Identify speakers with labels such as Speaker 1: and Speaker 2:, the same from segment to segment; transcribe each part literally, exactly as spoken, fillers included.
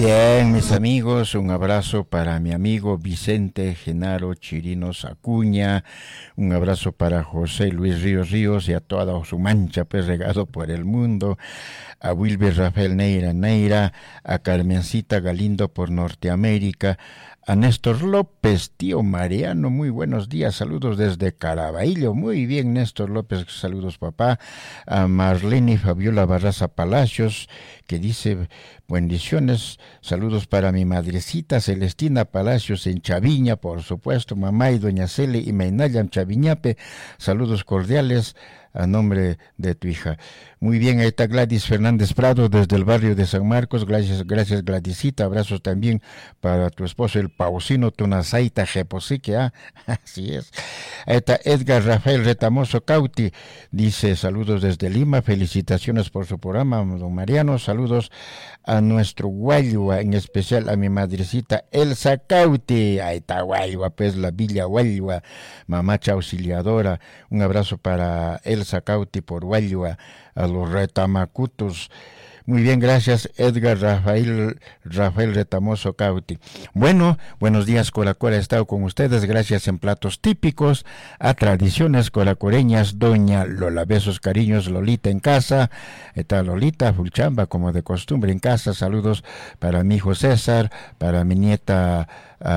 Speaker 1: bien, mis amigos, un abrazo para mi amigo Vicente Genaro Chirinos Acuña, un abrazo para José Luis Ríos Ríos y a toda su mancha pues regado por el mundo, a Wilber Rafael Neira Neira, a Carmencita Galindo por Norteamérica, a Néstor López, tío Mariano, muy buenos días, saludos desde Caraballo, muy bien Néstor López, saludos papá, a Marlene Fabiola Barraza Palacios, que dice bendiciones, saludos para mi madrecita Celestina Palacios en Chaviña, por supuesto, mamá y doña Cele y Mainayam Chaviñape, saludos cordiales a nombre de tu hija. Muy bien, ahí está Gladys Fernández Prado desde el barrio de San Marcos, gracias, gracias Gladysita, abrazos también para tu esposo el Pausino Tunazaita Jeposique, ah, así es. Ahí está Edgar Rafael Retamoso Cauti, dice saludos desde Lima, felicitaciones por su programa, don Mariano, saludos a nuestro Guayua, en especial a mi madrecita Elsa Cauti, ahí está Guayua, pues la Villa Guayua, mamacha auxiliadora, un abrazo para Elsa Cauti por Guayua, a los Retamacutos. Muy bien, gracias Edgar Rafael Rafael Retamoso Cauti. Bueno, buenos días Colacora, he estado con ustedes, gracias en platos típicos, a tradiciones colacoreñas, doña Lola, besos, cariños, Lolita en casa, está Lolita, Fulchamba, como de costumbre en casa, saludos para mi hijo César, para mi nieta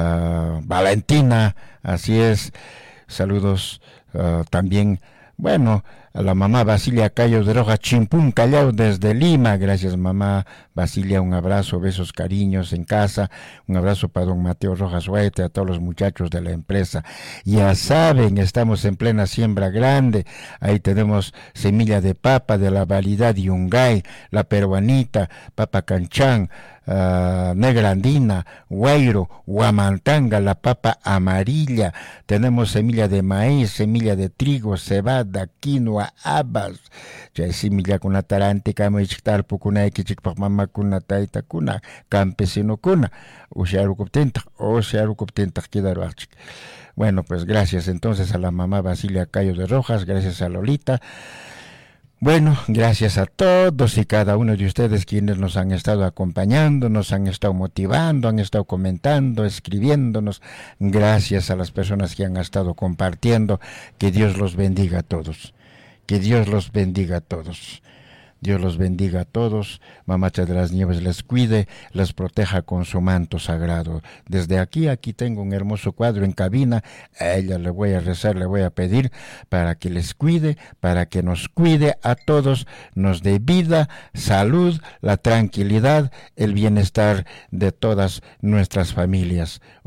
Speaker 1: uh, Valentina, así es, saludos uh, también, bueno, a la mamá Basilia Cayo de Roja Chimpún Callao desde Lima, gracias mamá Basilia, un abrazo, besos, cariños en casa, un abrazo para don Mateo Rojas Huete, a todos los muchachos de la empresa, ya saben, estamos en plena siembra grande, ahí tenemos semilla de papa de la variedad Yungay, la peruanita, papa canchán, Uh, negra andina, guairo, guamantanga, la papa amarilla, tenemos semilla de maíz, semilla de trigo, cebada, quinoa, habas, ya semilla con la tarántica, moichtar pukuna ekichik mamá kuna taita kuna, campesino kuna, o sharucoptenta, o sharucoptenta kidaruachik. Bueno, pues gracias entonces a la mamá Basilia Cayo de Rojas, gracias a Lolita. Bueno, gracias a todos y cada uno de ustedes quienes nos han estado acompañando, nos han estado motivando, han estado comentando, escribiéndonos. Gracias a las personas que han estado compartiendo. Que Dios los bendiga a todos. Que Dios los bendiga a todos. Dios los bendiga a todos, Mamacha de las Nieves les cuide, les proteja con su manto sagrado. Desde aquí, aquí tengo un hermoso cuadro en cabina, a ella le voy a rezar, le voy a pedir para que les cuide, para que nos cuide a todos, nos dé vida, salud, la tranquilidad, el bienestar de todas nuestras familias.